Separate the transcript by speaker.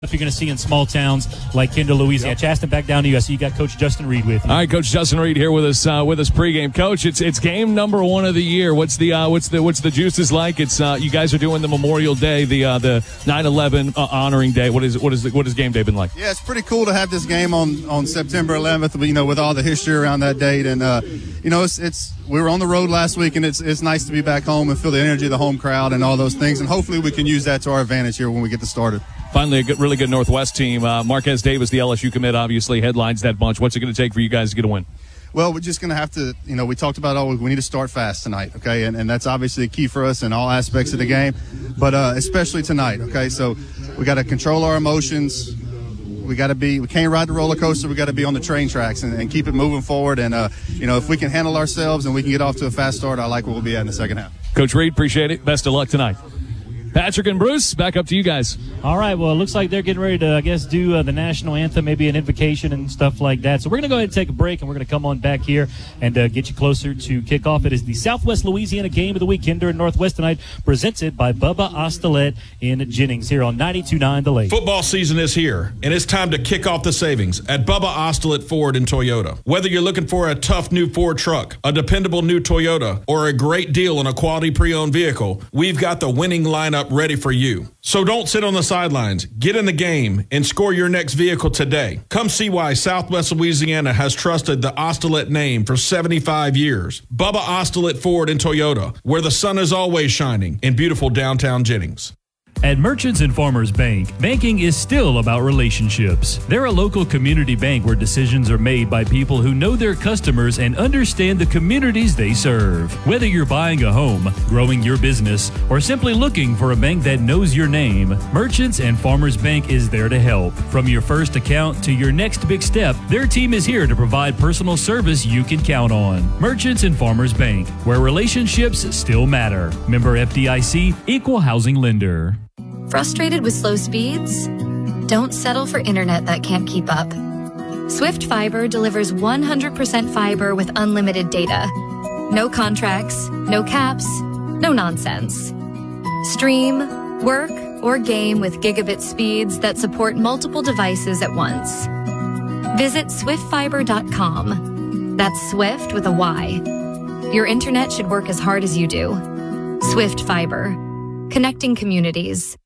Speaker 1: If you're going to see in small towns like Kendall, Louisiana. Chasten, back down to you. I see you got Coach Justin Reed with you.
Speaker 2: All right, Coach Justin Reed here with us pregame. Coach, it's game number 1 of the year. What's the juices like? It's you guys are doing the Memorial Day, the 9/11 honoring day. What is game day been like?
Speaker 3: Yeah, it's pretty cool to have this game on September 11th. With all the history around that date, and it's we were on the road last week, and it's nice to be back home and feel the energy of the home crowd and all those things, and hopefully we can use that to our advantage here when we get this started.
Speaker 2: Finally, a really good Northwest team. Marquez Davis, the LSU commit, obviously headlines that bunch. What's it going to take for you guys to get a win?
Speaker 3: Well, we're just going to have to, we talked about always, we need to start fast tonight, okay? And that's obviously a key for us in all aspects of the game, but especially tonight, okay? So we got to control our emotions. We can't ride the roller coaster. We got to be on the train tracks and keep it moving forward. And, if we can handle ourselves and we can get off to a fast start, I like where we'll be at in the second half.
Speaker 2: Coach Reed, appreciate it. Best of luck tonight. Patrick and Bruce, back up to you guys.
Speaker 1: All right, well, it looks like they're getting ready to, I guess, do the national anthem, maybe an invocation and stuff like that. So we're going to go ahead and take a break, and we're going to come on back here and get you closer to kickoff. It is the Southwest Louisiana Game of the Week, Kinder and Northwest tonight, presented by Bubba Ostelet in Jennings here on 92.9 The Lake.
Speaker 4: Football season is here, and it's time to kick off the savings at Bubba Ostelet Ford and Toyota. Whether you're looking for a tough new Ford truck, a dependable new Toyota, or a great deal on a quality pre-owned vehicle, we've got the winning lineup ready for you. So don't sit on the sidelines. Get in the game and score your next vehicle today. Come see why Southwest Louisiana has trusted the Ostelet name for 75 years. Bubba Ostelet Ford and Toyota, where the sun is always shining in beautiful downtown Jennings.
Speaker 5: At Merchants and Farmers Bank, banking is still about relationships. They're a local community bank where decisions are made by people who know their customers and understand the communities they serve. Whether you're buying a home, growing your business, or simply looking for a bank that knows your name, Merchants and Farmers Bank is there to help. From your first account to your next big step, their team is here to provide personal service you can count on. Merchants and Farmers Bank, where relationships still matter. Member FDIC, Equal Housing Lender.
Speaker 6: Frustrated with slow speeds? Don't settle for internet that can't keep up. Swift Fiber delivers 100% fiber with unlimited data. No contracts, no caps, no nonsense. Stream, work, or game with gigabit speeds that support multiple devices at once. Visit swiftfiber.com. That's Swift with a Y. Your internet should work as hard as you do. Swift Fiber. Connecting communities.